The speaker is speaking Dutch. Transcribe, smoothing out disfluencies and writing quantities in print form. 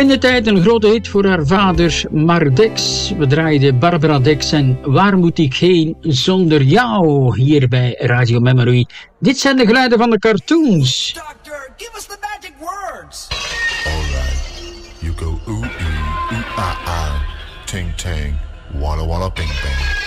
In de tijd een grote hit voor haar vader Mardex. We draaiden Barbara Dex en Waar moet ik heen zonder jou? Hier bij Radio Memory. Dit zijn de geluiden van de cartoons. Doctor, give us the magic words. Alright, you go ooh ee, ooh ah ah, ting tang, walla walla bing bang.